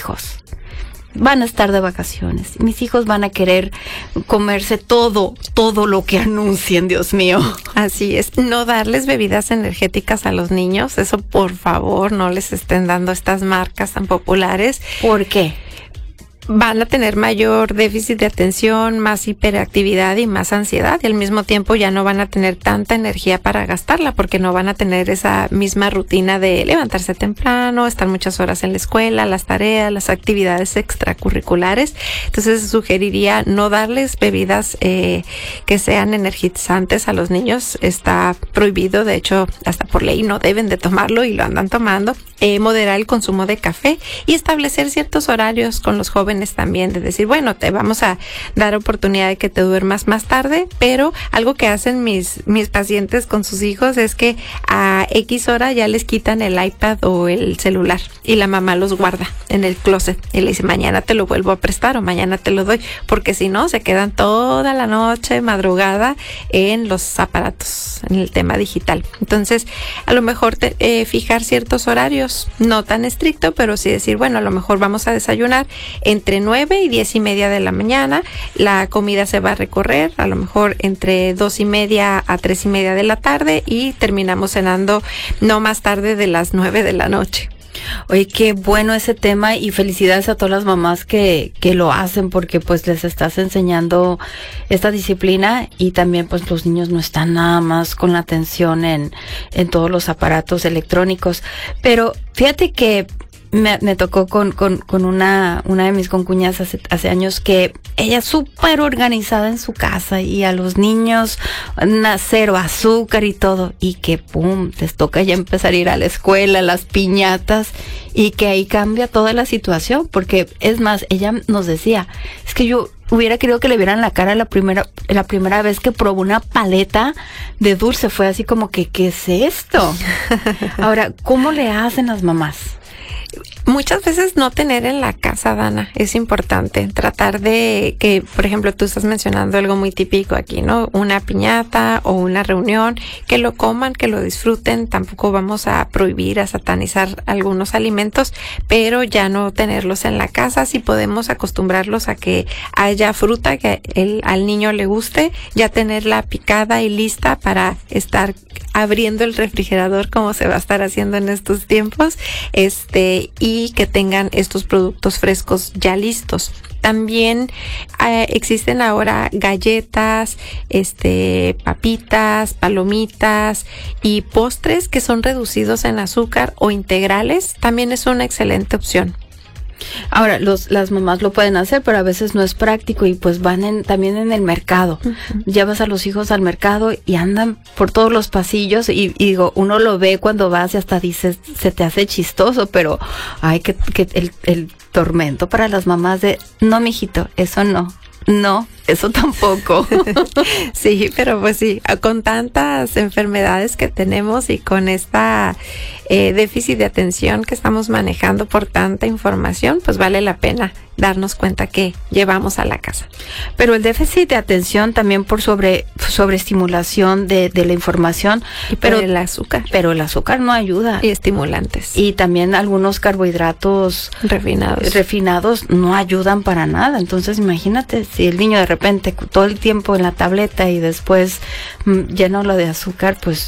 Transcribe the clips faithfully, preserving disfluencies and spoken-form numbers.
hijos van a estar de vacaciones. Mis hijos van a querer comerse todo, todo lo que anuncien, Dios mío. Así es, no darles bebidas energéticas a los niños, eso por favor, no les estén dando estas marcas tan populares. ¿Por qué? Van a tener mayor déficit de atención, más hiperactividad y más ansiedad, y al mismo tiempo ya no van a tener tanta energía para gastarla porque no van a tener esa misma rutina de levantarse temprano, estar muchas horas en la escuela, las tareas, las actividades extracurriculares. Entonces sugeriría no darles bebidas eh, que sean energizantes a los niños. Está prohibido, de hecho hasta por ley no deben de tomarlo y lo andan tomando. Eh, moderar el consumo de café y establecer ciertos horarios con los jóvenes también, de decir, bueno, te vamos a dar oportunidad de que te duermas más tarde, pero algo que hacen mis mis pacientes con sus hijos es que a X hora ya les quitan el iPad o el celular y la mamá los guarda en el closet y le dice, mañana te lo vuelvo a prestar o mañana te lo doy, porque si no se quedan toda la noche, madrugada en los aparatos, en el tema digital. Entonces, a lo mejor te, eh, fijar ciertos horarios, no tan estricto, pero sí decir, bueno, a lo mejor vamos a desayunar en entre nueve y diez y media de la mañana, la comida se va a recorrer, a lo mejor entre dos y media a tres y media de la tarde y terminamos cenando no más tarde de las nueve de la noche. Oye, qué bueno ese tema y felicidades a todas las mamás que, que lo hacen porque pues les estás enseñando esta disciplina y también pues los niños no están nada más con la atención en, en todos los aparatos electrónicos. Pero fíjate que Me, me tocó con, con, con una, una de mis concuñas hace, hace años que ella es súper organizada en su casa y a los niños na, cero azúcar y todo y que pum, les toca ya empezar a ir a la escuela, las piñatas y que ahí cambia toda la situación porque es más, ella nos decía, es que yo hubiera querido que le vieran la cara la primera, la primera vez que probó una paleta de dulce, fue así como que, ¿qué es esto? Ahora, ¿cómo le hacen las mamás? Muchas veces no tener en la casa, Dana, es importante. Tratar de que, por ejemplo, tú estás mencionando algo muy típico aquí, ¿no? Una piñata o una reunión, que lo coman, que lo disfruten. Tampoco vamos a prohibir, a satanizar algunos alimentos, pero ya no tenerlos en la casa. Si podemos acostumbrarlos a que haya fruta que el, al niño le guste, ya tenerla picada y lista para estar abriendo el refrigerador como se va a estar haciendo en estos tiempos, este, y que tengan estos productos frescos ya listos. También eh, existen ahora galletas, este, papitas, palomitas y postres que son reducidos en azúcar o integrales. También es una excelente opción. Ahora, los, las mamás lo pueden hacer, pero a veces no es práctico y pues van en, también en el mercado. Uh-huh. Llevas a los hijos al mercado y andan por todos los pasillos y, y digo, uno lo ve cuando vas y hasta dices, se te hace chistoso, pero ay, que, que el, el tormento para las mamás de, no, mijito, eso no. No, eso tampoco. Sí, pero pues sí, con tantas enfermedades que tenemos y con esta eh, déficit de atención que estamos manejando por tanta información, pues vale la pena darnos cuenta que llevamos a la casa. Pero el déficit de atención también por sobre sobreestimulación de, de la información. Y pero el azúcar. Pero el azúcar no ayuda. Y estimulantes. Y también algunos carbohidratos refinados. refinados no ayudan para nada. Entonces imagínate si el niño de repente todo el tiempo en la tableta y después mmm, lleno lo de azúcar, pues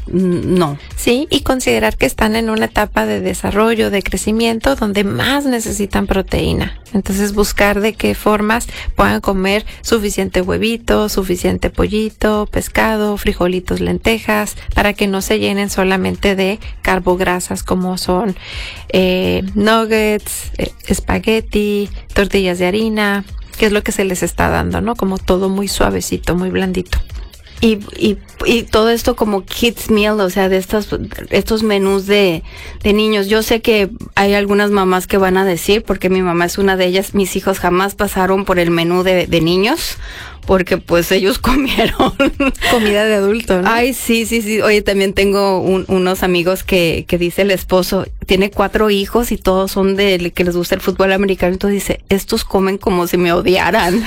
no. Sí, y considerar que están en una etapa de desarrollo, de crecimiento, donde más necesitan proteína. Entonces buscar de qué formas puedan comer suficiente huevito, suficiente pollito, pescado, frijolitos, lentejas, para que no se llenen solamente de carbohidratos como son eh, nuggets, eh, espagueti, tortillas de harina, que es lo que se les está dando, ¿no? Como todo muy suavecito, muy blandito. Y, y, y todo esto como kids meal, o sea, de estos, estos menús de, de niños. Yo sé que hay algunas mamás que van a decir, porque mi mamá es una de ellas, mis hijos jamás pasaron por el menú de, de niños, porque pues ellos comieron comida de adulto, ¿no? Ay, sí, sí, sí. Oye, también tengo un, unos amigos que, que dice el esposo, tiene cuatro hijos y todos son de que les gusta el fútbol americano, entonces dice, estos comen como si me odiaran.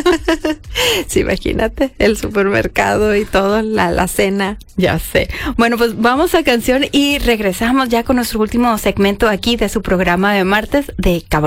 Sí, imagínate, el supermercado y todo, la, la cena. Ya sé. Bueno, pues vamos a canción y regresamos ya con nuestro último segmento aquí de su programa de martes de Cabo